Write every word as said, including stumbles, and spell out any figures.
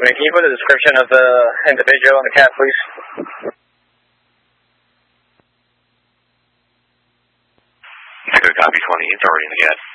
Can you put a description of the individual and the cat, please? Echo copy twenty, it's already in the cat.